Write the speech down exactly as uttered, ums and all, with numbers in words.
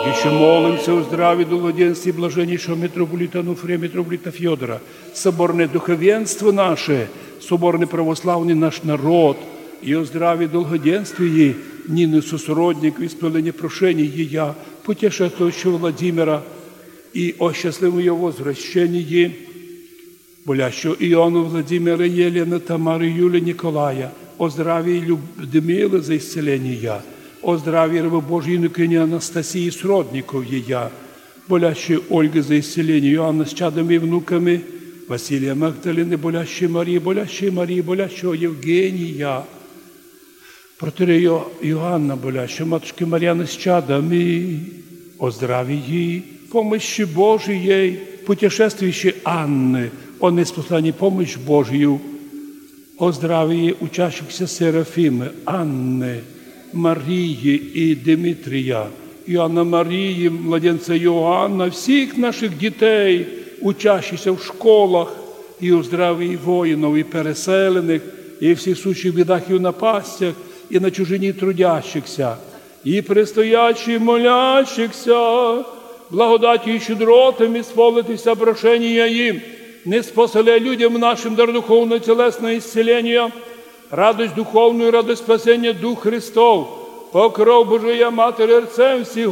Еще молимся о здравии, долгоденствии, блаженнейшего митрополита Онуфрия, митрополита Федора, соборное духовенство наше, соборный православный наш народ, и о здравии, долгоденствии Нины Сусродник, в исполнении прошений Ея, путешествующего Владимира, и о счастливом ее возвращении, болящего Иону, Владимира, Елены, Тамары, Юли, Николая, о здравии Людмилы за исцеление, о здравии рабы Божьей Никыни Анастасии, сродников Ея, болящей Ольги за исцеление, Иоанна с чадами и внуками, Василия Магдалины, болящей Марии, болящей Марии, болящего Евгения, протиерея Иоанна, болящего матушки Марьяны с чадами, о здравии, помощи Божией, путешествующей Анны, о неспослании помощь Божью, о здравии учащихся Серафимы, Анны, Марии и Дмитрия, Иоанна Марии, младенца Иоанна, всех наших детей, учащихся в школах, и о здравии воинов, и переселенных, и всех сущих бедах и в напастях, и на чужине трудящихся, и предстоящих молящихся, благодатью и щедротами сполнитися прошения им, не споселя людям нашим дар духовное телесное исцеление, радость духовную, радость спасения Дух Христов, покров Божия Матерь, Отцем всіх